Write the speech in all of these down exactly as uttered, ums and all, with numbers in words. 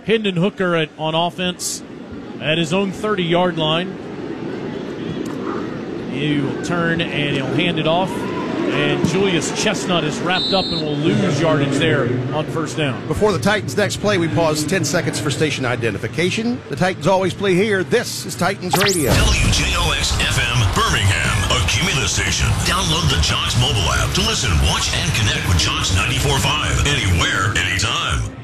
Hendon Hooker at, on offense at his own thirty-yard line. He will turn and he'll hand it off. And Julius Chestnut is wrapped up and will lose yardage there on first down. Before the Titans' next play, we pause ten seconds for station identification. The Titans always play here. This is Titans Radio. W J O X F M Birmingham, a Cumulus station. Download the Jocks mobile app to listen, watch, and connect with Jocks ninety-four point five anywhere, anytime.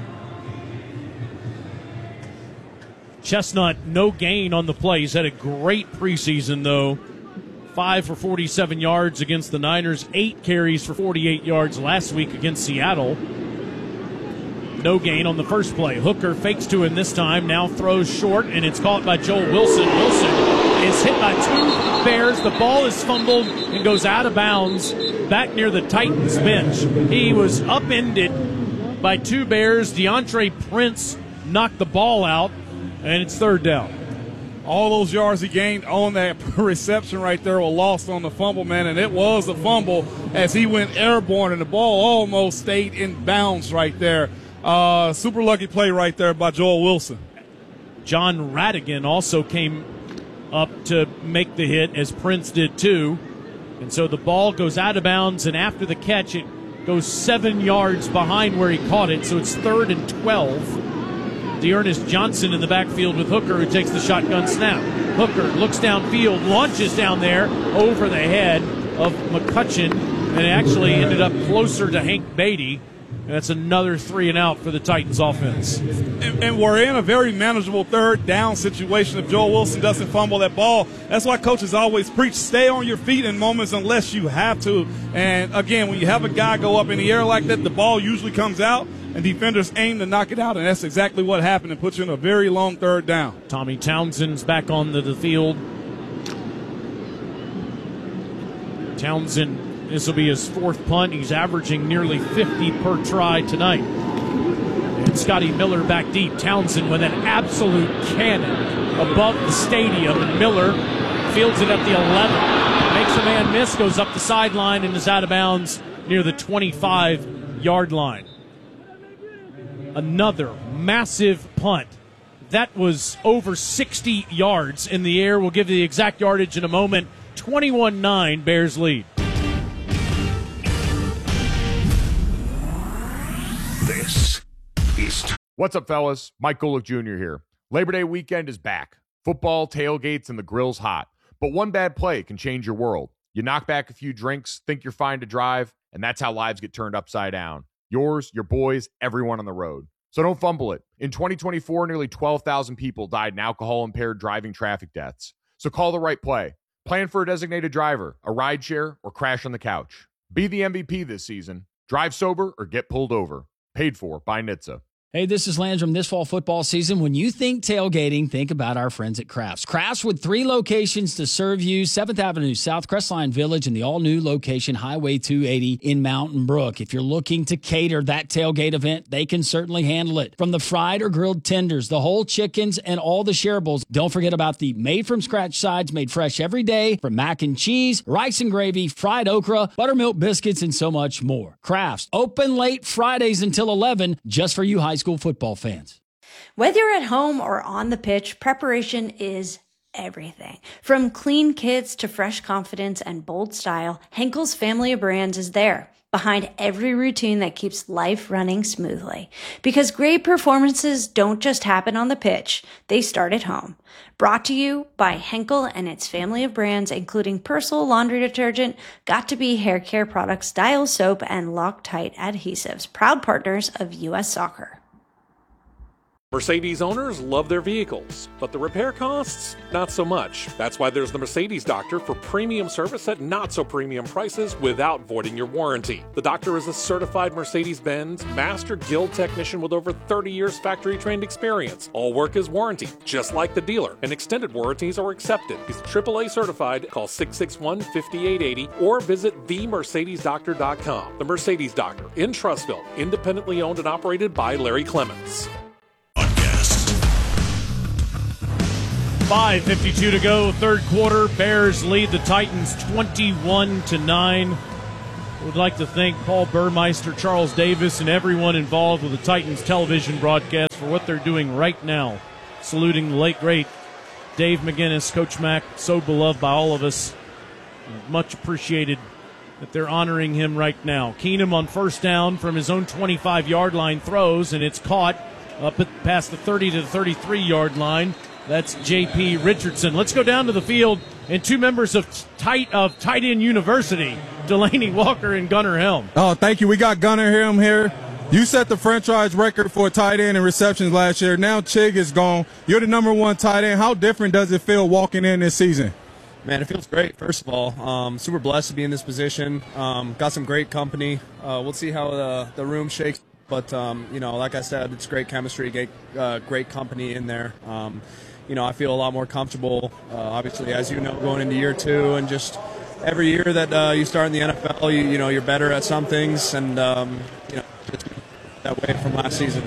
Chestnut, no gain on the play. He's had a great preseason, though. Five for forty-seven yards against the Niners, eight carries for forty-eight yards last week against Seattle. No gain on the first play. Hooker fakes to him this time, now throws short, and it's caught by Joel Wilson. Wilson is hit by two Bears. The ball is fumbled and goes out of bounds back near the Titans bench. He was upended by two Bears. DeAndre Prince knocked the ball out, and it's third down. All those yards he gained on that reception right there were lost on the fumble, man, and it was a fumble as he went airborne, and the ball almost stayed in bounds right there. Uh, super lucky play right there by Joel Wilson. John Radigan also came up to make the hit, as Prince did too. And so the ball goes out of bounds, and after the catch, it goes seven yards behind where he caught it, so it's third and twelve. Dearness Johnson in the backfield with Hooker, who takes the shotgun snap. Hooker looks downfield, launches down there over the head of McCutcheon, and it actually ended up closer to Hank Beatty. And that's another three and out for the Titans offense. And, and we're in a very manageable third down situation if Joel Wilson doesn't fumble that ball. That's why coaches always preach, stay on your feet in moments unless you have to. And, again, when you have a guy go up in the air like that, the ball usually comes out, and defenders aim to knock it out, and that's exactly what happened and puts you in a very long third down. Tommy Townsend's back onto the field. Townsend, this will be his fourth punt. He's averaging nearly fifty per try tonight. And Scotty Miller back deep. Townsend with an absolute cannon above the stadium. And Miller fields it at the eleven. Makes a man miss, goes up the sideline, and is out of bounds near the twenty-five-yard line. Another massive punt. That was over sixty yards in the air. We'll give you the exact yardage in a moment. twenty-one nine, Bears lead. This is... What's up, fellas? Mike Golick Junior here. Labor Day weekend is back. Football, tailgates, and the grill's hot. But one bad play can change your world. You knock back a few drinks, think you're fine to drive, and that's how lives get turned upside down. Yours, your boys, everyone on the road. So don't fumble it. In twenty twenty-four, nearly twelve thousand people died in alcohol-impaired driving traffic deaths. So call the right play. Plan for a designated driver, a rideshare, or crash on the couch. Be the M V P this season. Drive sober or get pulled over. Paid for by N H T S A. Hey, this is Landrum. This fall football season, when you think tailgating, think about our friends at Crafts. Crafts with three locations to serve you, seventh Avenue South, Crestline Village, and the all-new location, Highway two eighty in Mountain Brook. If you're looking to cater that tailgate event, they can certainly handle it. From the fried or grilled tenders, the whole chickens, and all the shareables, don't forget about the made-from-scratch sides made fresh every day, from mac and cheese, rice and gravy, fried okra, buttermilk biscuits, and so much more. Crafts, open late Fridays until eleven, just for you high school football fans. Whether you're at home or on the pitch, preparation is everything. From clean kits to fresh confidence and bold style, Henkel's family of brands is there, behind every routine that keeps life running smoothly. Because great performances don't just happen on the pitch, they start at home. Brought to you by Henkel and its family of brands, including Persil laundry detergent, Got2b hair care products, Dial soap, and Loctite adhesives, proud partners of U S Soccer. Mercedes owners love their vehicles, but the repair costs, not so much. That's why there's the Mercedes Doctor for premium service at not so premium prices without voiding your warranty. The Doctor is a certified Mercedes-Benz Master Guild technician with over thirty years factory trained experience. All work is warranty, just like the dealer, and extended warranties are accepted. He's triple A certified. Call six six one, five eight eight zero or visit the mercedes doctor dot com. The Mercedes Doctor in Trussville, independently owned and operated by Larry Clements. five fifty-two to go, third quarter. Bears lead the Titans twenty-one to nine. would like to thank Paul Burmeister, Charles Davis, and everyone involved with the Titans television broadcast for what they're doing right now. Saluting the late, great Dave McGinnis, Coach Mack, so beloved by all of us. Much appreciated that they're honoring him right now. Keenum on first down from his own twenty-five-yard line throws, and it's caught up at, past the thirty to the thirty-three-yard line. That's J P Richardson. Let's go down to the field, and two members of tight of Tight End University, Delaney Walker and Gunnar Helm. Oh, thank you. We got Gunnar Helm here. You set the franchise record for tight end and receptions last year. Now Chig is gone. You're the number one tight end. How different does it feel walking in this season? Man, it feels great, first of all. Um, super blessed to be in this position. Um, got some great company. Uh, we'll see how the, the room shakes. But, um, you know, like I said, it's great chemistry, great, uh, great company in there. Um, you know, I feel a lot more comfortable, uh, obviously, as you know, going into year two. And just every year that uh, you start in the N F L, you, you know, you're better at some things. And, um, you know, it's that way from last season.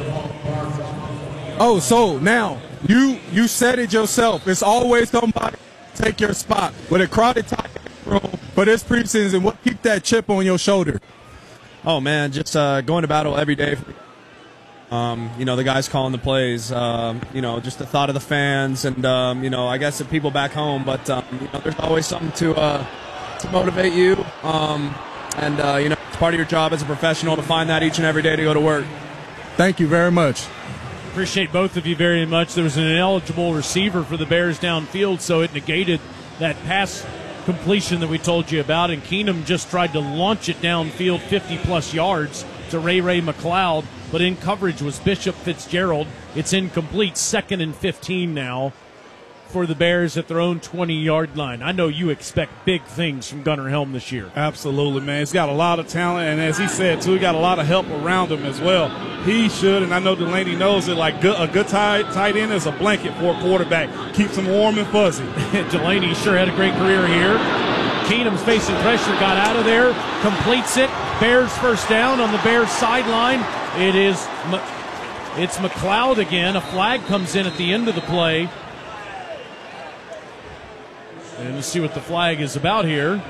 Oh, so now you you said it yourself. It's always somebody take your spot with a crowded tight end room for this preseason. What keep that chip on your shoulder? Oh man, just uh, going to battle every day. Um, you know, the guys calling the plays. Um, you know, just the thought of the fans, and um, you know, I guess the people back home. But um, you know, there's always something to uh, to motivate you. Um, and uh, you know, it's part of your job as a professional to find that each and every day to go to work. Thank you very much. Appreciate both of you very much. There was an ineligible receiver for the Bears downfield, so it negated that pass completion that we told you about, and Keenum just tried to launch it downfield fifty-plus yards to Ray Ray McLeod, but in coverage was Bishop Fitzgerald. It's incomplete, second and fifteen now for the Bears at their own twenty-yard line. I know you expect big things from Gunnar Helm this year. Absolutely, man. He's got a lot of talent, and as he said, too, he got a lot of help around him as well. He should, and I know Delaney knows it, like good, a good tight, tight end is a blanket for a quarterback. Keeps him warm and fuzzy. Delaney sure had a great career here. Keenum's facing pressure, got out of there, completes it. Bears first down on the Bears sideline. It is, it's McLeod again. A flag comes in at the end of the play. And let's see what the flag is about here.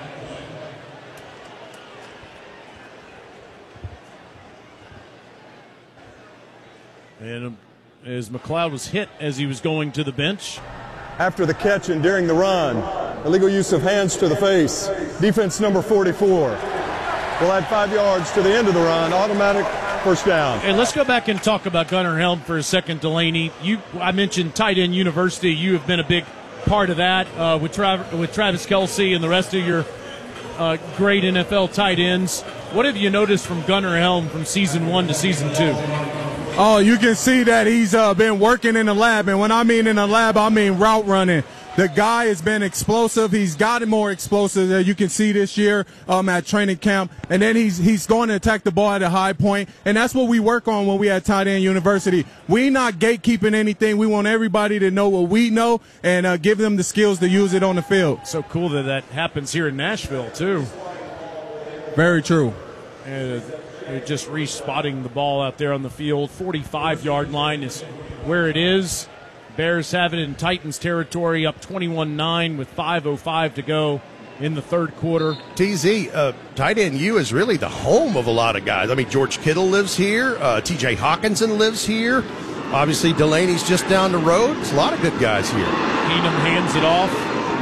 And as McLeod was hit as he was going to the bench. After the catch and during the run, illegal use of hands to the face. Defense number forty-four. We'll add five yards to the end of the run. Automatic first down. And let's go back and talk about Gunnar Helm for a second, Delaney. You, I mentioned Tight End University. You have been a big part of that uh, with, Tra- with Travis Kelce and the rest of your uh, great N F L tight ends. What have you noticed from Gunnar Helm from season one to season two? Oh, you can see that he's uh, been working in the lab. And when I mean in the lab, I mean route running. The guy has been explosive. He's gotten more explosive, as you can see this year um, at training camp. And then he's he's going to attack the ball at a high point. And that's what we work on when we at Tight End University. We not gatekeeping anything. We want everybody to know what we know and uh, give them the skills to use it on the field. So cool that that happens here in Nashville, too. Very true. And uh, just re-spotting the ball out there on the field. forty-five-yard line is where it is. Bears have it in Titans territory, up twenty-one nine with five oh five to go in the third quarter. T Z, uh, Tight End U is really the home of a lot of guys. I mean, George Kittle lives here. Uh, T J Hawkinson lives here. Obviously, Delaney's just down the road. It's a lot of good guys here. Keenum hands it off,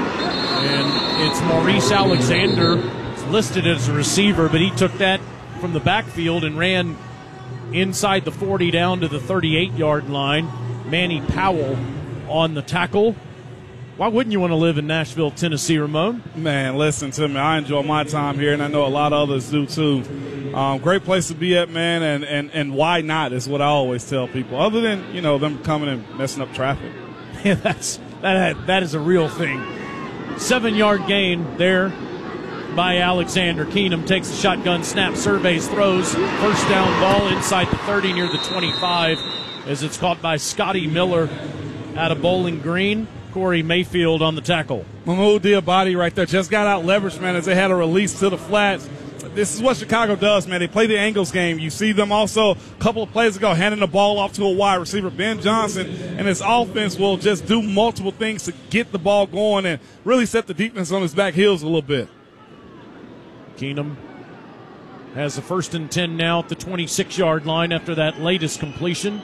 and it's Maurice Alexander. It's listed as a receiver, but he took that from the backfield and ran inside the forty down to the thirty-eight-yard line. Manny Powell on the tackle. Why wouldn't you want to live in Nashville, Tennessee, Ramon? Man, listen to me. I enjoy my time here, and I know a lot of others do too. Um, great place to be at, man, and, and, and why not is what I always tell people, other than, you know, them coming and messing up traffic. Yeah, that's, that, that is a real thing. Seven-yard gain there by Alexander. Keenum takes the shotgun snap, surveys, throws. First down ball inside the thirty near the twenty-five. As it's caught by Scotty Miller out of Bowling Green. Corey Mayfield on the tackle. Mahmoud Diabate right there just got out leveraged, man, as they had a release to the flats. This is what Chicago does, man. They play the angles game. You see them also a couple of plays ago handing the ball off to a wide receiver. Ben Johnson and his offense will just do multiple things to get the ball going and really set the defense on his back heels a little bit. Keenum Has a first and ten now at the twenty-six-yard line after that latest completion.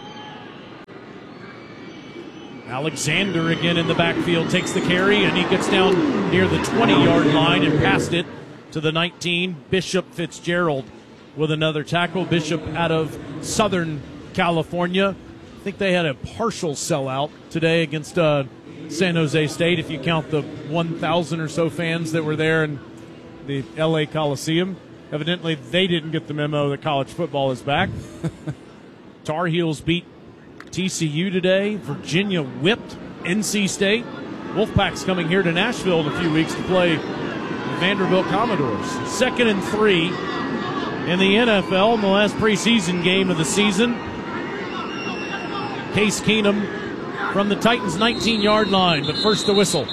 Alexander again in the backfield takes the carry, and he gets down near the twenty-yard line and past it to the nineteen. Bishop Fitzgerald with another tackle. Bishop out of Southern California. I think they had a partial sellout today against uh, San Jose State, if you count the one thousand or so fans that were there in the L A Coliseum. Evidently, they didn't get the memo that college football is back. Tar Heels beat T C U today. Virginia whipped N C State. Wolfpack's coming here to Nashville in a few weeks to play the Vanderbilt Commodores. Second and three in the N F L in the last preseason game of the season. Case Keenum from the Titans' nineteen-yard line, but first the whistle.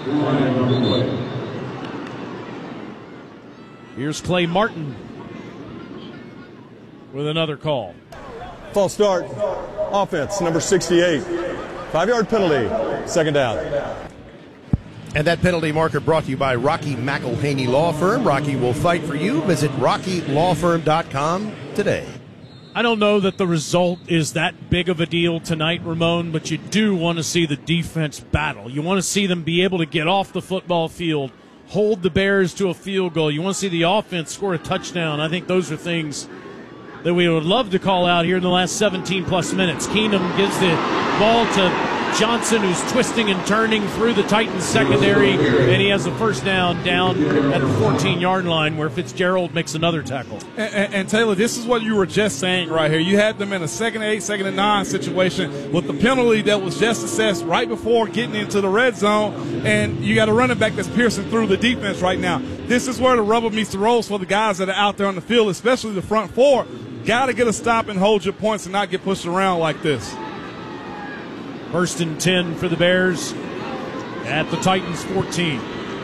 Here's Clay Martin with another call. False start. Offense, number sixty-eight. Five-yard penalty. Second down. And that penalty marker brought to you by Rocky McElhaney Law Firm. Rocky will fight for you. Visit rocky law firm dot com today. I don't know that the result is that big of a deal tonight, Ramon, but you do want to see the defense battle. You want to see them be able to get off the football field, hold the Bears to a field goal. You want to see the offense score a touchdown. I think those are things that we would love to call out here in the last seventeen-plus minutes. Keenum gives the ball to Johnson, who's twisting and turning through the Titans secondary, and he has a first down down at the fourteen-yard line where Fitzgerald makes another tackle. And, and, and Taylor, this is what you were just saying right here. You had them in a second and eight, second and nine situation with the penalty that was just assessed right before getting into the red zone, and you got a running back that's piercing through the defense right now. This is where the rubber meets the road for the guys that are out there on the field, especially the front four. Got to get a stop and hold your points and not get pushed around like this. First and ten for the Bears at the Titans' fourteen.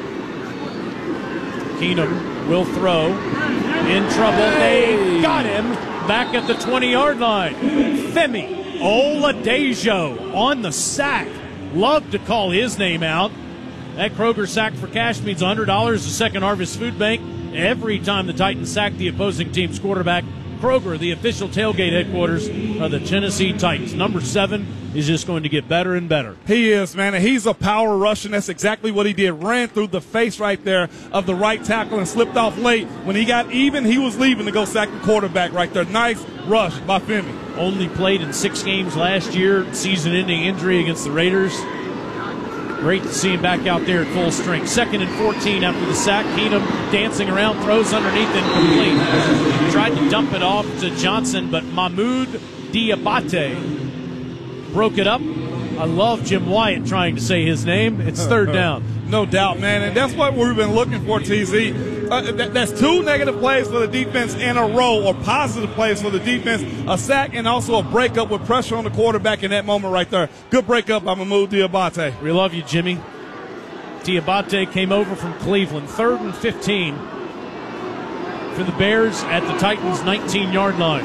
Keenum will throw. In trouble. They got him back at the twenty-yard line. Femi Oladejo on the sack. Love to call his name out. That Kroger sack for cash means one hundred dollars to Second Harvest Food Bank. Every time the Titans sack the opposing team's quarterback, Kroger, the official tailgate headquarters of the Tennessee Titans. Number seven is just going to get better and better. He is, man, and he's a power rusher, and that's exactly what he did. Ran through the face right there of the right tackle and slipped off late. When he got even, he was leaving to go sack the quarterback right there. Nice rush by Femi. Only played in six games last year, season-ending injury against the Raiders. Great to see him back out there at full strength. Second and fourteen after the sack. Keenum dancing around, throws underneath, incomplete. Tried to dump it off to Johnson, but Mahmoud Diabate broke it up. I love Jim Wyatt trying to say his name. It's third down. No doubt, man, and that's what we've been looking for, T Z. Uh, that, that's two negative plays for the defense in a row, or positive plays for the defense. A sack and also a breakup with pressure on the quarterback in that moment right there. Good breakup by Mahmoud Diabate. We love you, Jimmy. Diabate came over from Cleveland. Third and fifteen for the Bears at the Titans' nineteen-yard line.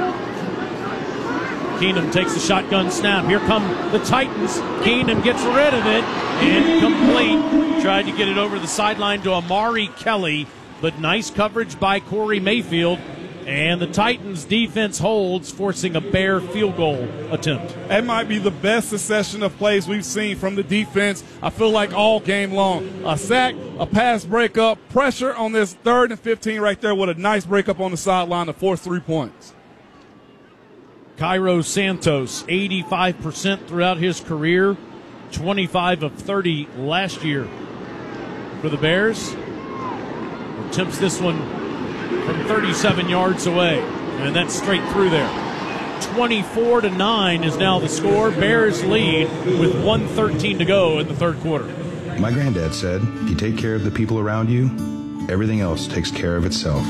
Keenum takes the shotgun snap. Here come the Titans. Keenum gets rid of it. Incomplete. Tried to get it over the sideline to Amari Kelly, but nice coverage by Corey Mayfield. And the Titans' defense holds, forcing a Bear field goal attempt. That might be the best succession of plays we've seen from the defense, I feel like, all game long. A sack, a pass breakup, pressure on this third and fifteen right there with a nice breakup on the sideline to force three points. Cairo Santos, eighty-five percent throughout his career, twenty-five of thirty last year for the Bears. Attempts this one from thirty-seven yards away, and that's straight through there. twenty-four to nine is now the score. Bears lead with one thirteen to go in the third quarter. My granddad said, if you take care of the people around you, everything else takes care of itself.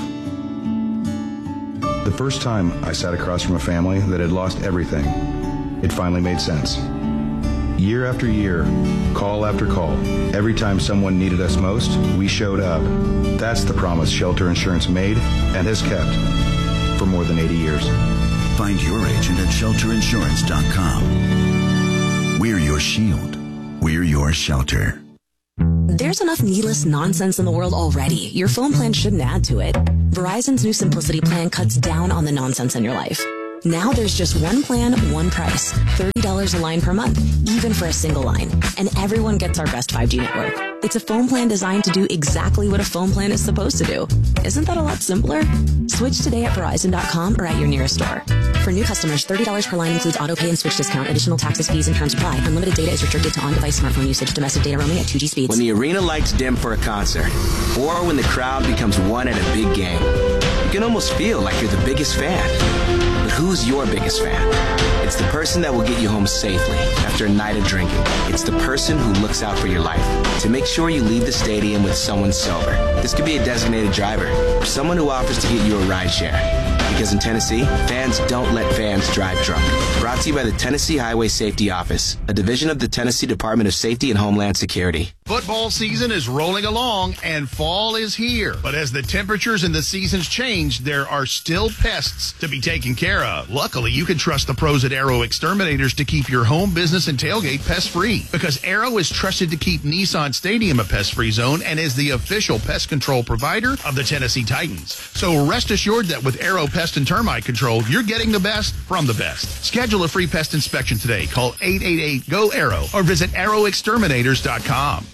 The first time I sat across from a family that had lost everything, it finally made sense. Year after year, call after call, every time someone needed us most, we showed up. That's the promise Shelter Insurance made and has kept for more than eighty years. Find your agent at shelter insurance dot com. We're your shield. We're your shelter. There's enough needless nonsense in the world already. Your phone plan shouldn't add to it. Verizon's new Simplicity plan cuts down on the nonsense in your life. Now there's just one plan, one price. thirty dollars a line per month, even for a single line. And everyone gets our best five G network. It's a phone plan designed to do exactly what a phone plan is supposed to do. Isn't that a lot simpler? Switch today at Verizon dot com or at your nearest store. For new customers, thirty dollars per line includes auto pay and switch discount. Additional taxes, fees, and terms apply. Unlimited data is restricted to on-device smartphone usage. Domestic data roaming at two G speeds. When the arena lights dim for a concert, or when the crowd becomes one at a big game, you can almost feel like you're the biggest fan. But who's your biggest fan? It's the person that will get you home safely after a night of drinking. It's the person who looks out for your life to make sure you leave the stadium with someone sober. This could be a designated driver or someone who offers to get you a ride share. Because in Tennessee, fans don't let fans drive drunk. Brought to you by the Tennessee Highway Safety Office, a division of the Tennessee Department of Safety and Homeland Security. Football season is rolling along and fall is here. But as the temperatures and the seasons change, there are still pests to be taken care of. Luckily, you can trust the pros at Arrow Exterminators to keep your home, business, and tailgate pest-free. Because Arrow is trusted to keep Nissan Stadium a pest-free zone and is the official pest control provider of the Tennessee Titans. So rest assured that with Arrow Pest and Termite Control, you're getting the best from the best. Schedule a free pest inspection today. Call eight eight eight, G O, Arrow or visit arrow exterminators dot com.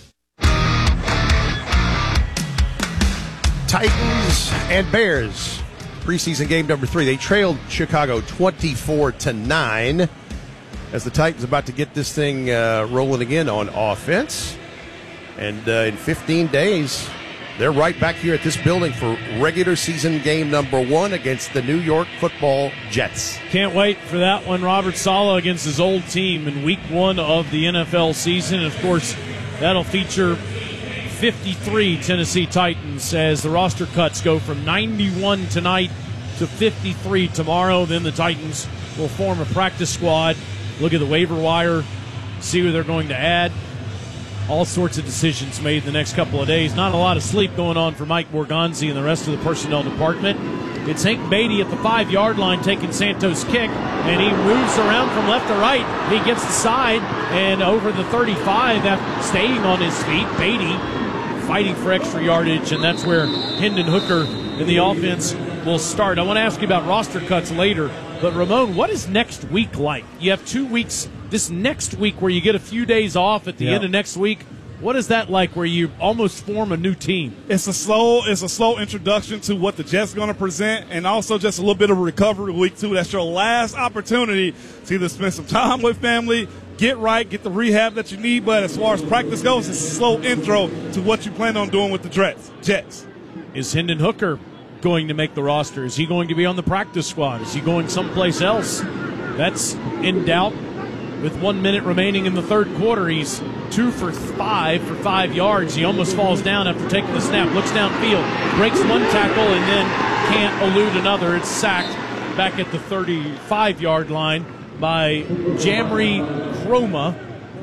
Titans and Bears, preseason game number three. They trailed Chicago twenty-four to nine as the Titans about to get this thing uh, rolling again on offense. And uh, in fifteen days, they're right back here at this building for regular season game number one against the New York Football Jets. Can't wait for that one. Robert Saleh against his old team in week one of the N F L season. And of course, that'll feature fifty-three Tennessee Titans as the roster cuts go from ninety-one tonight to fifty-three tomorrow. Then the Titans will form a practice squad, look at the waiver wire, see who they're going to add. All sorts of decisions made in the next couple of days. Not a lot of sleep going on for Mike Borgonzi and the rest of the personnel department. It's Hank Beatty at the five-yard line taking Santos' kick, and he moves around from left to right. He gets the side and over the thirty-five after staying on his feet. Beatty fighting for extra yardage, and that's where Hendon Hooker in the offense will start. I want to ask you about roster cuts later, but Ramon, what is next week like? You have two weeks this next week where you get a few days off at the yeah. end of next week. What is that like where you almost form a new team? It's a slow it's a slow introduction to what the Jets are going to present, and also just a little bit of a recovery week, too. That's your last opportunity to either spend some time with family, get right, get the rehab that you need. But as far as practice goes, it's a slow intro to what you plan on doing with the Jets. Is Hendon Hooker going to make the roster? Is he going to be on the practice squad? Is he going someplace else? That's in doubt. With one minute remaining in the third quarter, he's two for five for five yards. He almost falls down after taking the snap, looks downfield, breaks one tackle, and then can't elude another. It's sacked back at the thirty-five-yard line by Jamri Chroma,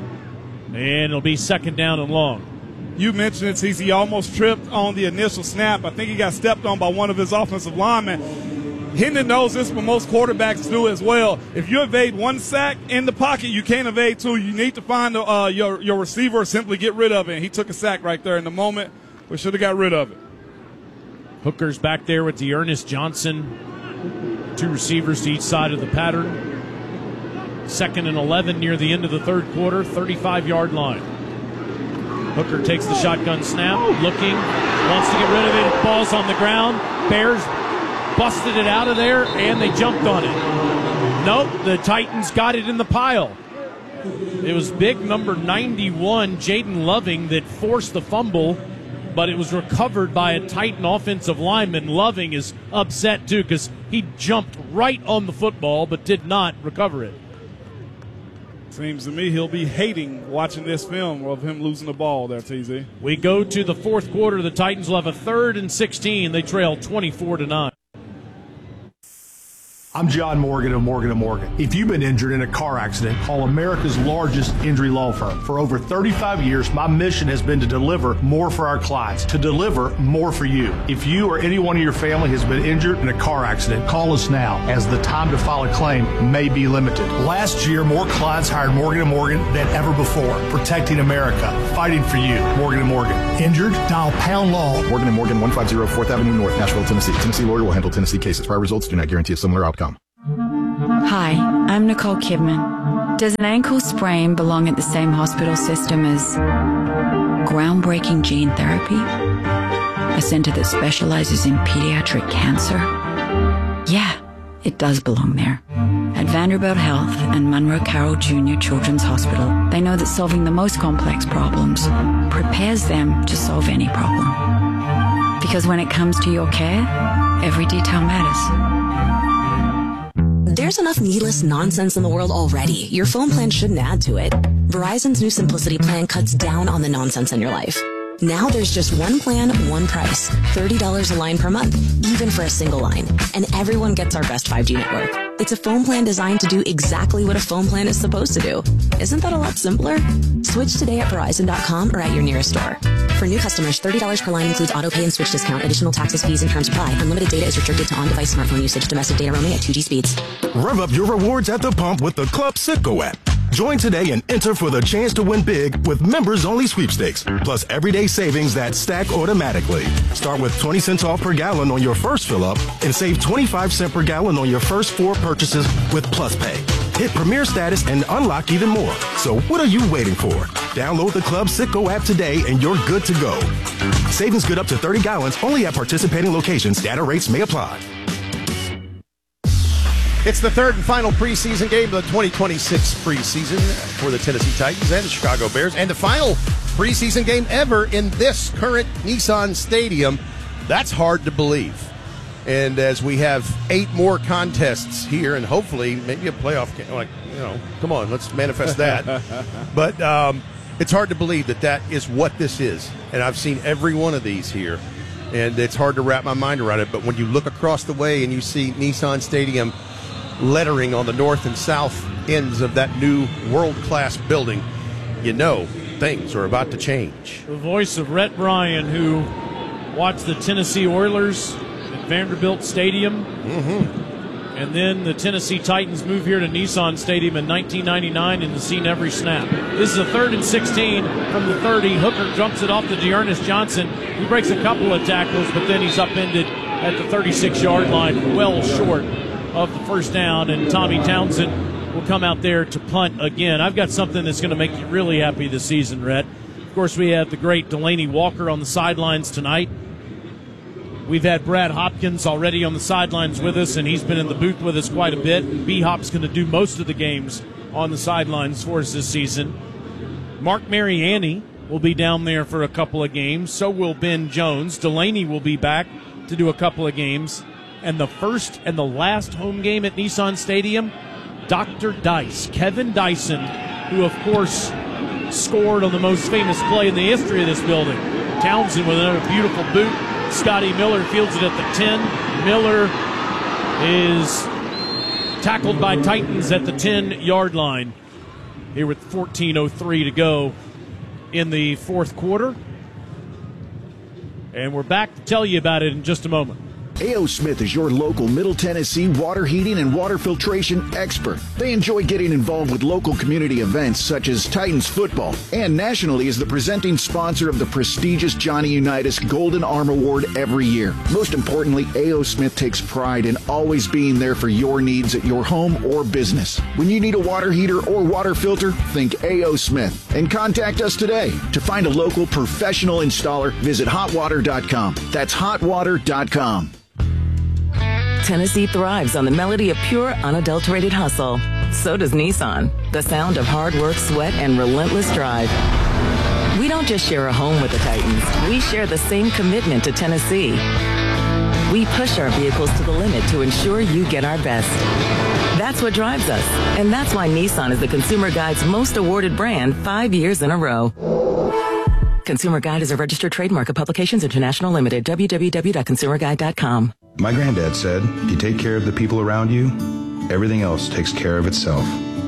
and it'll be second down and long. You mentioned it, T Z. He almost tripped on the initial snap. I think he got stepped on by one of his offensive linemen. Hendon knows this, but most quarterbacks do as well. If you evade one sack in the pocket, you can't evade two. You need to find uh, your, your receiver or simply get rid of it. And he took a sack right there in the moment. We should have got rid of it. Hooker's back there with the Ernest Johnson. Two receivers to each side of the pattern. Second and eleven near the end of the third quarter, thirty-five-yard line. Hooker takes the shotgun snap, looking, wants to get rid of it. Ball's on the ground. Bears busted it out of there, and they jumped on it. Nope, the Titans got it in the pile. It was big number ninety-one, Jaden Loving, that forced the fumble, but it was recovered by a Titan offensive lineman. Loving is upset, too, because he jumped right on the football but did not recover it. Seems to me he'll be hating watching this film of him losing the ball there, T Z. We go to the fourth quarter. The Titans will have a third and sixteen. They trail twenty-four to nine. I'm John Morgan of Morgan and Morgan. If you've been injured in a car accident, call America's largest injury law firm. For over thirty-five years, my mission has been to deliver more for our clients, to deliver more for you. If you or anyone in your family has been injured in a car accident, call us now, as the time to file a claim may be limited. Last year, more clients hired Morgan and Morgan than ever before, protecting America, fighting for you. Morgan and Morgan. Injured? Dial pound law. Morgan and Morgan, one fifty fourth Avenue North, Nashville, Tennessee. Tennessee lawyer will handle Tennessee cases. Prior results do not guarantee a similar outcome. Hi, I'm Nicole Kidman. Does an ankle sprain belong at the same hospital system as groundbreaking gene therapy? A center that specializes in pediatric cancer? Yeah, it does belong there. At Vanderbilt Health and Monroe Carroll Junior Children's Hospital, they know that solving the most complex problems prepares them to solve any problem. Because when it comes to your care, every detail matters. There's enough needless nonsense in the world already. Your phone plan shouldn't add to it. Verizon's new Simplicity plan cuts down on the nonsense in your life. Now there's just one plan, one price. thirty dollars a line per month, even for a single line. And everyone gets our best five G network. It's a phone plan designed to do exactly what a phone plan is supposed to do. Isn't that a lot simpler? Switch today at Verizon dot com or at your nearest store. For new customers, thirty dollars per line includes auto pay and switch discount. Additional taxes, fees, and terms apply. Unlimited data is restricted to on-device smartphone usage. Domestic data roaming at two G speeds. Rev up your rewards at the pump with the Club Citgo app. Join today and enter for the chance to win big with members-only sweepstakes, plus everyday savings that stack automatically. Start with twenty cents off per gallon on your first fill-up and save twenty-five cents per gallon on your first four purchases with Plus Pay. Hit Premier status and unlock even more. So what are you waiting for? Download the Club Citgo app today and you're good to go. Savings good up to thirty gallons only at participating locations. Data rates may apply. It's the third and final preseason game of the twenty twenty-six preseason for the Tennessee Titans and the Chicago Bears, and the final preseason game ever in this current Nissan Stadium. That's hard to believe. And as we have eight more contests here, and hopefully maybe a playoff game, like, you know, come on, let's manifest that. But um, it's hard to believe that that is what this is. And I've seen every one of these here, and it's hard to wrap my mind around it. But when you look across the way and you see Nissan Stadium lettering on the north and south ends of that new world-class building, you know things are about to change. The voice of Rhett Bryan, who watched the Tennessee Oilers at Vanderbilt Stadium, mm-hmm. and then the Tennessee Titans move here to Nissan Stadium in nineteen ninety-nine and has seen every snap. This is a third and sixteen from the thirty. Hooker jumps it off to Dearness Johnson. He breaks a couple of tackles, but then he's upended at the thirty-six-yard line, well short of the first down, and Tommy Townsend will come out there to punt again. I've got something that's going to make you really happy this season, Rhett. Of course, we have the great Delaney Walker on the sidelines tonight. We've had Brad Hopkins already on the sidelines with us, and he's been in the booth with us quite a bit. And B-Hop's going to do most of the games on the sidelines for us this season. Mark Mariani will be down there for a couple of games. So will Ben Jones. Delaney will be back to do a couple of games. And the first and the last home game at Nissan Stadium, Doctor Dice, Kevin Dyson, who, of course, scored on the most famous play in the history of this building. Townsend with another beautiful boot. Scotty Miller fields it at the ten. Miller is tackled by Titans at the ten-yard line. Here with fourteen oh three to go in the fourth quarter. And we're back to tell you about it in just a moment. A O. Smith is your local Middle Tennessee water heating and water filtration expert. They enjoy getting involved with local community events such as Titans football, and nationally is the presenting sponsor of the prestigious Johnny Unitas Golden Arm Award every year. Most importantly, A O. Smith takes pride in always being there for your needs at your home or business. When you need a water heater or water filter, think A O. Smith and contact us today. To find a local professional installer, visit hot water dot com. That's hot water dot com. Tennessee thrives on the melody of pure, unadulterated hustle. So does Nissan, the sound of hard work, sweat, and relentless drive. We don't just share a home with the Titans. We share the same commitment to Tennessee. We push our vehicles to the limit to ensure you get our best. That's what drives us, and that's why Nissan is the Consumer Guide's most awarded brand five years in a row. Consumer Guide is a registered trademark of Publications International Limited. w w w dot consumer guide dot com. My granddad said, if you take care of the people around you, everything else takes care of itself.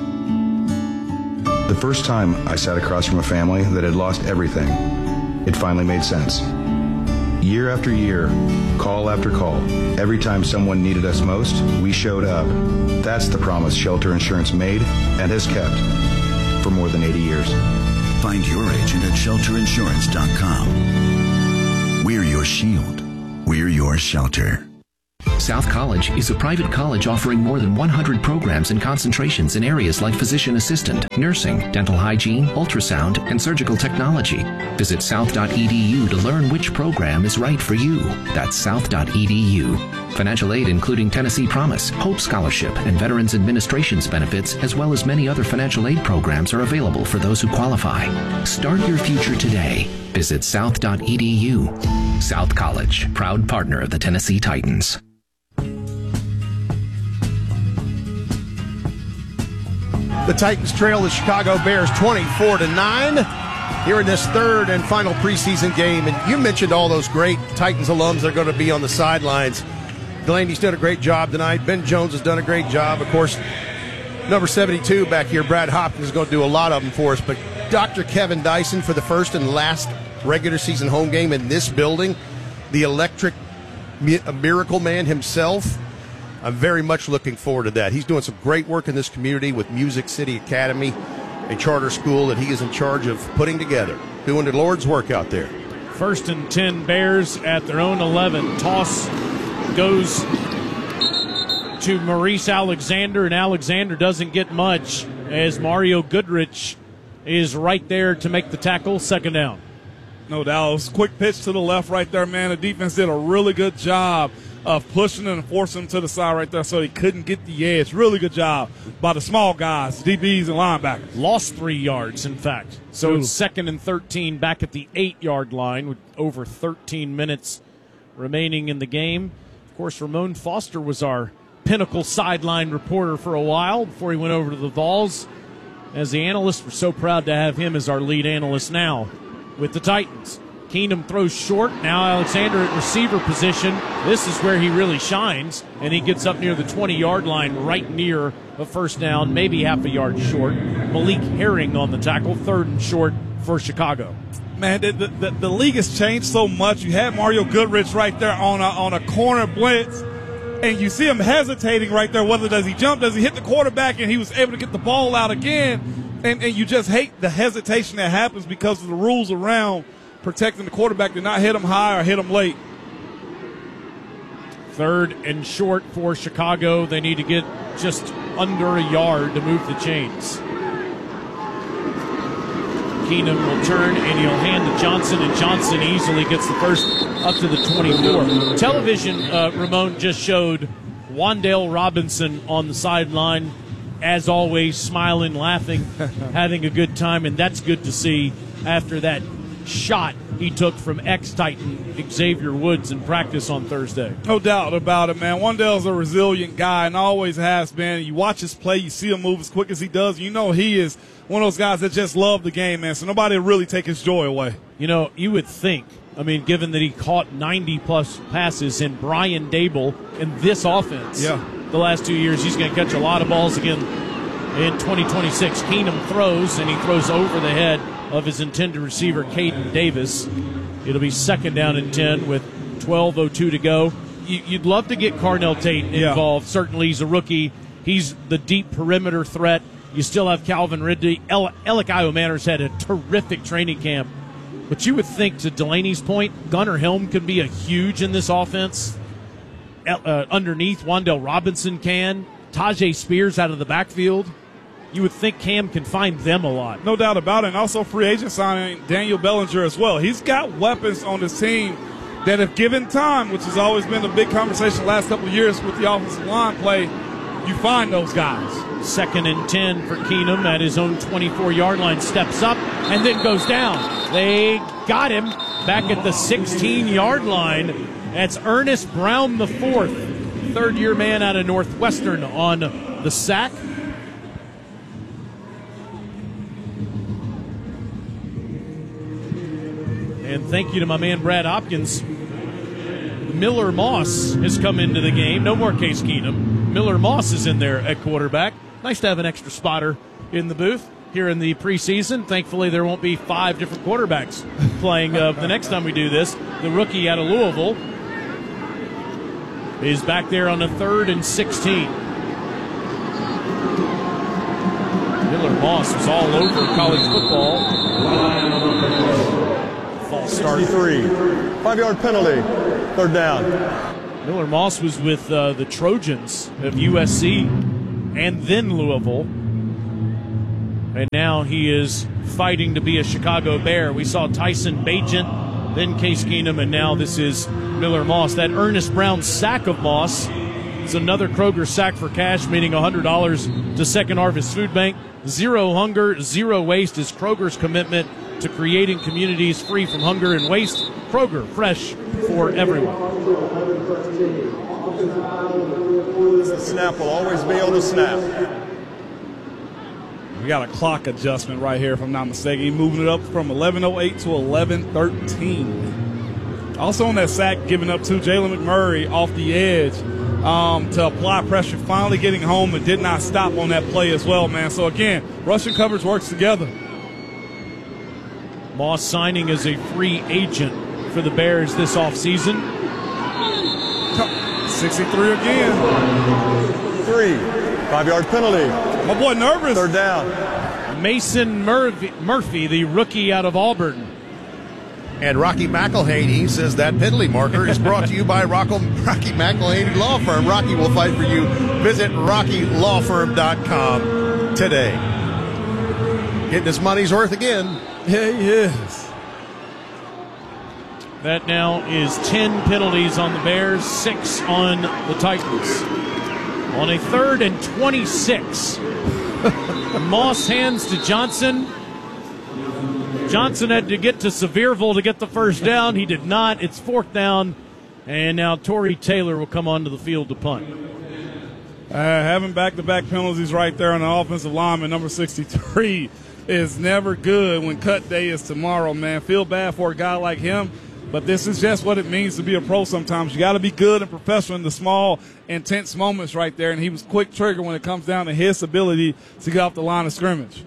The first time I sat across from a family that had lost everything, it finally made sense. Year after year, call after call, every time someone needed us most, we showed up. That's the promise Shelter Insurance made and has kept for more than eighty years. Find your agent at shelter insurance dot com. We're your shield. We're your shelter. South College is a private college offering more than one hundred programs and concentrations in areas like physician assistant, nursing, dental hygiene, ultrasound, and surgical technology. Visit south dot e d u to learn which program is right for you. That's south dot e d u. Financial aid including Tennessee Promise, Hope Scholarship, and Veterans Administration's benefits, as well as many other financial aid programs, are available for those who qualify. Start your future today. Visit south dot e d u. South College, proud partner of the Tennessee Titans. The Titans trail the Chicago Bears twenty-four to nine here in this third and final preseason game. And you mentioned all those great Titans alums that are going to be on the sidelines. Delaney's done a great job tonight. Ben Jones has done a great job. Of course, number seventy-two back here, Brad Hopkins, is going to do a lot of them for us. But Doctor Kevin Dyson for the first and last regular season home game in this building, the electric miracle man himself. I'm very much looking forward to that. He's doing some great work in this community with Music City Academy, a charter school that he is in charge of putting together, doing the Lord's work out there. First and ten, Bears at their own eleven. Toss goes to Maurice Alexander, and Alexander doesn't get much as Mario Goodrich is right there to make the tackle. Second down. No doubt. It was a quick pitch to the left right there, man. The defense did a really good job of pushing and forcing him to the side right there so he couldn't get the edge. Really good job by the small guys, D Bs and linebackers. Lost three yards, in fact. So Ooh. It's second and thirteen back at the eight-yard line with over thirteen minutes remaining in the game. Of course, Ramon Foster was our Pinnacle sideline reporter for a while before he went over to the Vols. As the analyst, we're so proud to have him as our lead analyst now with the Titans. Keenum throws short. Now Alexander at receiver position. This is where he really shines, and he gets up near the twenty-yard line, right near a first down, maybe half a yard short. Malik Herring on the tackle, third and short for Chicago. Man, the, the, the league has changed so much. You had Mario Goodrich right there on a, on a corner blitz, and you see him hesitating right there. Whether does he jump, does he hit the quarterback, and he was able to get the ball out again. And, and you just hate the hesitation that happens because of the rules around protecting the quarterback to not hit him high or hit him late. Third and short for Chicago. They need to get just under a yard to move the chains. Keenum will turn and he'll hand to Johnson, and Johnson easily gets the first up to the twenty-four. Television, uh, Ramon just showed Wan'Dale Robinson on the sideline, as always, smiling, laughing, having a good time, and that's good to see after that shot he took from ex-Titan Xavier Woods in practice on Thursday. No doubt about it, man. Wan'Dale's a resilient guy and always has been. You watch his play, you see him move as quick as he does. You know he is one of those guys that just love the game, man, so nobody will really take his joy away. You know, you would think, I mean, given that he caught ninety-plus passes in Brian Dable in this offense yeah. the last two years, he's going to catch a lot of balls again in twenty twenty-six. Keenum throws, and he throws over the head of his intended receiver, Caden Davis. It'll be second down and ten with twelve oh two to go. You'd love to get Carnell Tate involved. Yeah. Certainly, he's a rookie. He's the deep perimeter threat. You still have Calvin Ridley. El- Elikiah Manners had a terrific training camp. But you would think, to Delaney's point, Gunnar Helm could be a huge in this offense. Uh, underneath, Wan'Dale Robinson can. Tajay Spears out of the backfield. You would think Cam can find them a lot. No doubt about it. And also free agent signing Daniel Bellinger as well. He's got weapons on this team that, if given time, which has always been a big conversation the last couple of years with the offensive line play, you find those guys. Second and ten for Keenum at his own twenty-four-yard line. Steps up and then goes down. They got him back at the sixteen-yard line. That's Ernest Brown the fourth, third-year man out of Northwestern on the sack. And thank you to my man Brad Hopkins. The Miller Moss has come into the game. No more Case Keenum. Miller Moss is in there at quarterback. Nice to have an extra spotter in the booth here in the preseason. Thankfully, there won't be five different quarterbacks playing uh, the next time we do this. The rookie out of Louisville is back there on a third and sixteen. Miller Moss was all over college football. False start. sixty-three. Five-yard penalty. Third down. Miller Moss was with uh, the Trojans of U S C and then Louisville. And now he is fighting to be a Chicago Bear. We saw Tyson Bagent, then Case Keenum, and now this is Miller Moss. That Ernest Brown sack of Moss is another Kroger sack for cash, meaning one hundred dollars to Second Harvest Food Bank. Zero hunger, zero waste is Kroger's commitment to creating communities free from hunger and waste. Kroger, fresh for everyone. The snap will always be on the snap. We got a clock adjustment right here, if I'm not mistaken. He's moving it up from eleven oh eight to eleven thirteen. Also on that sack, giving up to Jalen McMurray off the edge um, to apply pressure, finally getting home and did not stop on that play as well, man. So, again, rushing coverage works together. Moss signing as a free agent for the Bears this offseason. sixty-three again. Three. Five-yard penalty. My boy nervous. Third down. Mason Murphy, Murphy, the rookie out of Auburn. And Rocky McElhaney says that penalty marker is brought to you by Rocco, Rocky McElhaney Law Firm. Rocky will fight for you. Visit rocky law firm dot com today. Getting his money's worth again. Yeah, he is. That now is ten penalties on the Bears, six on the Titans. On a third and twenty-six, Moss hands to Johnson. Johnson had to get to Sevierville to get the first down. He did not. It's fourth down, and now Torrey Taylor will come onto the field to punt. Uh, having back-to-back penalties right there on the offensive lineman, number sixty-three, is never good when cut day is tomorrow, man. Feel bad for a guy like him. But this is just what it means to be a pro sometimes. You got to be good and professional in the small, intense moments right there. And he was quick trigger when it comes down to his ability to get off the line of scrimmage.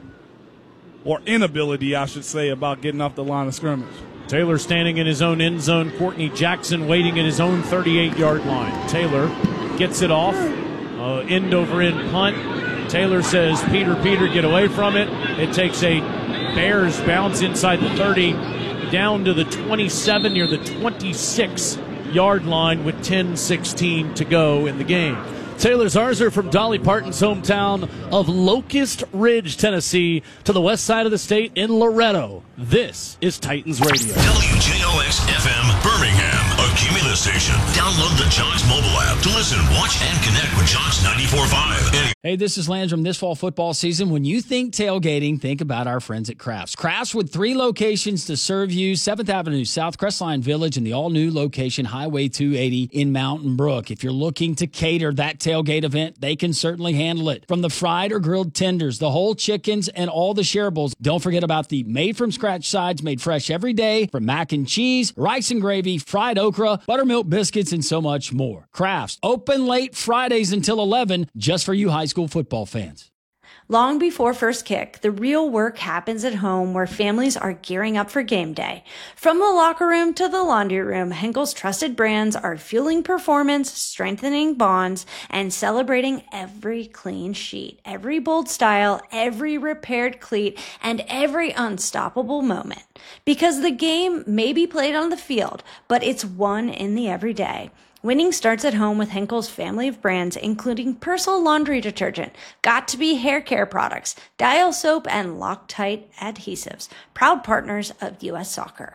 Or inability, I should say, about getting off the line of scrimmage. Taylor standing in his own end zone. Courtney Jackson waiting at his own thirty-eight-yard line. Taylor gets it off. Uh, end over end punt. Taylor says, Peter, Peter, get away from it. It takes a Bears bounce inside the thirty. Down to the twenty-seven, near the twenty-six-yard line with ten sixteen to go in the game. Taylor Zarzour from Dolly Parton's hometown of Locust Ridge, Tennessee, to the west side of the state in Loretto. This is Titans Radio. W J O X F M Birmingham, a Cumulus station. Download the Jonks mobile app to listen, watch, and connect with Jonks ninety-four point five. Hey, this is Landrum. This fall football season, when you think tailgating, think about our friends at Crafts. Crafts with three locations to serve you, seventh Avenue South, Crestline Village, and the all-new location, Highway two eighty in Mountain Brook. If you're looking to cater that tailgate event, they can certainly handle it. From the fried or grilled tenders, the whole chickens, and all the shareables. Don't forget about the made-from-scratch sides made fresh every day from mac and cheese, rice and gravy, fried okra, buttermilk biscuits, and so much more. Crafts, open late Fridays until eleven, just for you high school football fans. Long before first kick, the real work happens at home where families are gearing up for game day. From the locker room to the laundry room, Henkel's trusted brands are fueling performance, strengthening bonds, and celebrating every clean sheet, every bold style, every repaired cleat, and every unstoppable moment. Because the game may be played on the field, but it's won in the everyday. Winning starts at home with Henkel's family of brands, including Persil laundry detergent, Got2b hair care products, Dial soap, and Loctite adhesives. Proud partners of U S Soccer.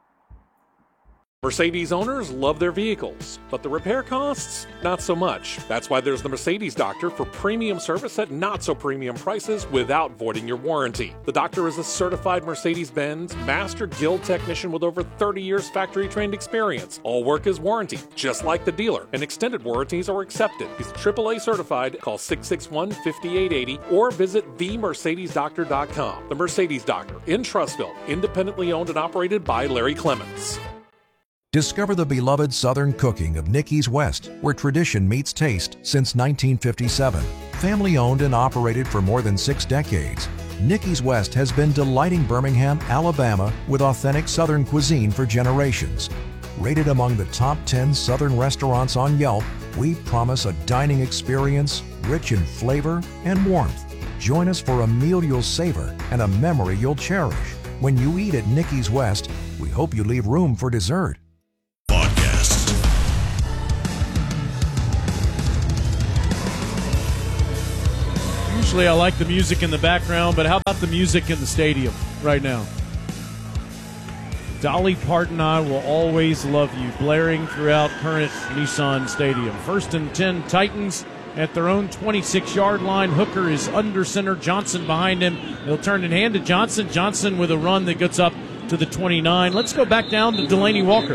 Mercedes owners love their vehicles, but the repair costs, not so much. That's why there's the Mercedes Doctor for premium service at not so premium prices without voiding your warranty. The Doctor is a certified Mercedes-Benz Master Guild technician with over thirty years factory-trained experience. All work is warranted, just like the dealer, and extended warranties are accepted. He's triple A certified. Call six six one, five eight eight zero or visit the mercedes doctor dot com. The Mercedes Doctor in Trussville, independently owned and operated by Larry Clements. Discover the beloved Southern cooking of Nicky's West, where tradition meets taste since nineteen fifty-seven. Family owned and operated for more than six decades, Nicky's West has been delighting Birmingham, Alabama with authentic Southern cuisine for generations. Rated among the top ten Southern restaurants on Yelp, we promise a dining experience rich in flavor and warmth. Join us for a meal you'll savor and a memory you'll cherish. When you eat at Nicky's West, we hope you leave room for dessert. Usually I like the music in the background, but how about the music in the stadium right now? Dolly Parton, I Will Always Love You, blaring throughout current Nissan Stadium. First and ten, Titans at their own twenty-six-yard line. Hooker is under center, Johnson behind him. He'll turn and hand to Johnson. Johnson with a run that gets up to the twenty-nine. Let's go back down to Delaney Walker.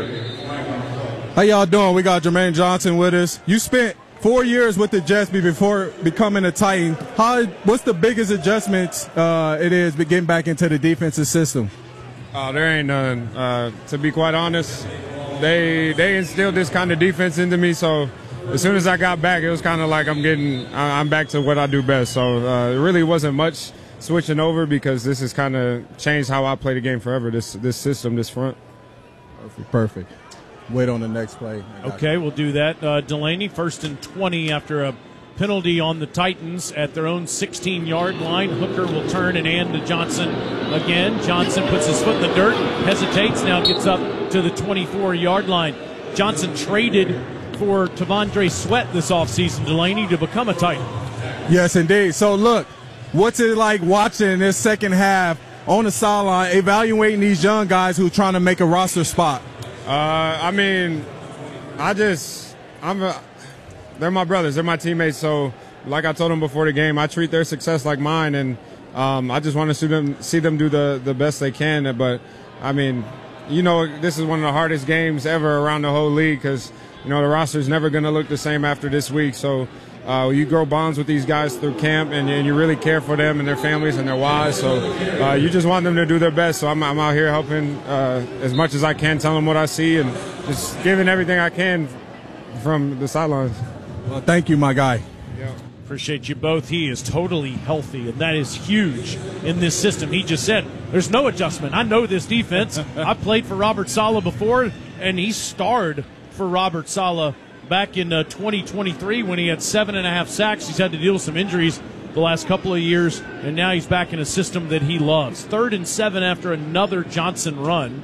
How y'all doing? We got Jermaine Johnson with us. You spent four years with the Jets before becoming a Titan. How? What's the biggest adjustments uh, it is getting back into the defensive system? Uh, there ain't none. Uh, to be quite honest, they they instilled this kind of defense into me. So as soon as I got back, it was kind of like I'm getting I'm back to what I do best. So uh, it really wasn't much switching over because this has kind of changed how I play the game forever. This this system, this front. Perfect. Perfect. Wait on the next play. Okay, you. We'll do that. Uh, Delaney, first and twenty after a penalty on the Titans at their own sixteen-yard line. Hooker will turn and hand to Johnson again. Johnson puts his foot in the dirt, hesitates, now gets up to the twenty-four-yard line. Johnson traded for T'Vondre Sweat this offseason, Delaney, to become a Titan. Yes, indeed. So, look, what's it like watching this second half on the sideline, evaluating these young guys who are trying to make a roster spot? Uh, I mean, I just, I'm a, they're my brothers, they're my teammates. So, like I told them before the game, I treat their success like mine, and um, I just want to see them see them do the, the best they can. But, I mean, you know, this is one of the hardest games ever around the whole league because, you know, the roster is never going to look the same after this week. So, uh, you grow bonds with these guys through camp, and, and you really care for them and their families and their wives. So, uh, you just want them to do their best. So, I'm, I'm out here helping uh, as much as I can, telling them what I see, and just giving everything I can from the sidelines. Well, thank you, my guy. Yeah. Appreciate you both. He is totally healthy, and that is huge in this system. He just said, there's no adjustment. I know this defense. I played for Robert Saleh before, and he starred for Robert Saleh back in uh, twenty twenty-three when he had seven and a half sacks. He's had to deal with some injuries the last couple of years, and now he's back in a system that he loves. Third and seven after another Johnson run.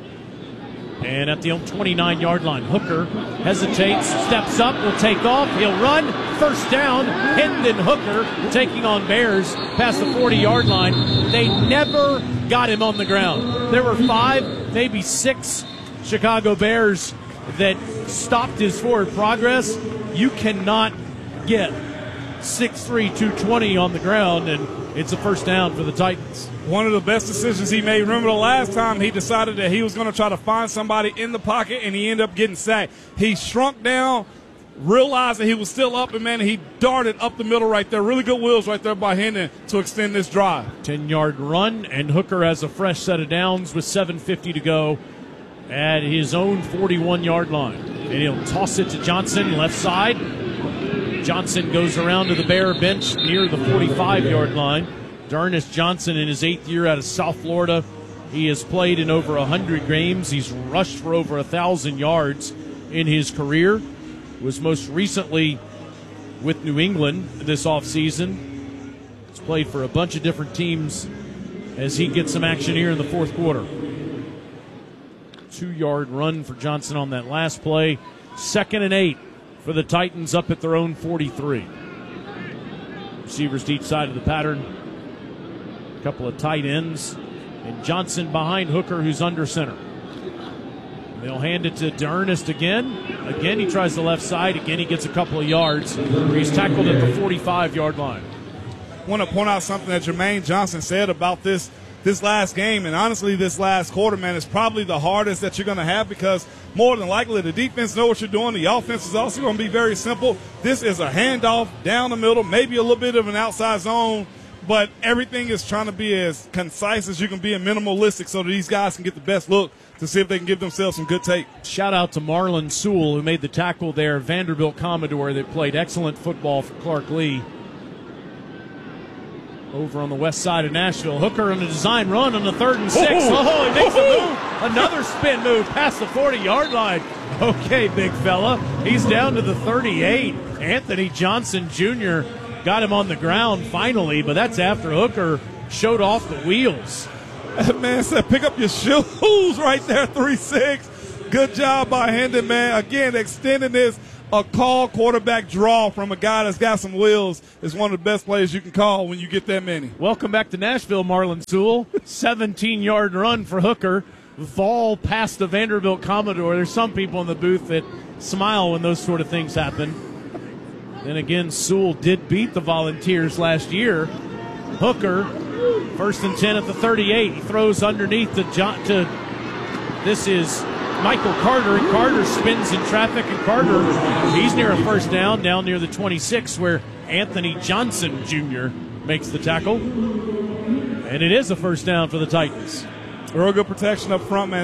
And at the twenty-nine-yard line, Hooker hesitates, steps up, will take off, he'll run, first down. Hendon Hooker taking on Bears past the forty-yard line. They never got him on the ground. There were five, maybe six Chicago Bears that stopped his forward progress. You cannot get six three, two twenty on the ground, and it's a first down for the Titans. One of the best decisions he made. Remember the last time he decided that he was going to try to find somebody in the pocket, and he ended up getting sacked. He shrunk down, realized that he was still up, and, man, he darted up the middle right there. Really good wheels right there by Hendon to extend this drive. ten-yard run, and Hooker has a fresh set of downs with seven fifty to go at his own forty-one-yard line. And he'll toss it to Johnson, left side. Johnson goes around to the Bear bench near the forty-five-yard line. D'Ernest Johnson in his eighth year out of South Florida. He has played in over one hundred games. He's rushed for over one thousand yards in his career. Was most recently with New England this offseason. He's played for a bunch of different teams as he gets some action here in the fourth quarter. Two-yard run for Johnson on that last play. Second and eight for the Titans up at their own forty-three. Receivers to each side of the pattern. A couple of tight ends. And Johnson behind Hooker, who's under center. They'll hand it to D'Ernest again. Again, he tries the left side. Again, he gets a couple of yards. He's tackled at the forty-five-yard line. I want to point out something that Jermaine Johnson said about this this last game, and honestly this last quarter, man, is probably the hardest that you're going to have because more than likely the defense know what you're doing. The offense is also going to be very simple. This is a handoff down the middle, maybe a little bit of an outside zone, but everything is trying to be as concise as you can be and minimalistic so that these guys can get the best look to see if they can give themselves some good tape. Shout out to Marlon Sewell, who made the tackle there, Vanderbilt Commodore, that played excellent football for Clark Lee. Over on the west side of Nashville. Hooker on a design run on the third and six. Oh, oh he makes a move. Another spin move past the forty-yard line. Okay, big fella. He's down to the thirty-eight. Anthony Johnson Junior got him on the ground finally, but that's after Hooker showed off the wheels. That man said, pick up your shoes right there, three six. Good job by Hendon, man. Again, extending this. A call quarterback draw from a guy that's got some wheels is one of the best plays you can call when you get that many. Welcome back to Nashville, Marlon Sewell. seventeen-yard run for Hooker. Fall past the Vanderbilt Commodore. There's some people in the booth that smile when those sort of things happen. And again, Sewell did beat the Volunteers last year. Hooker, first and ten at the thirty-eight. He throws underneath to John. To this is Michael Carter, and Carter spins in traffic, and Carter, he's near a first down, down near the twenty-six, where Anthony Johnson Junior makes the tackle. And it is a first down for the Titans. Real good protection up front, man.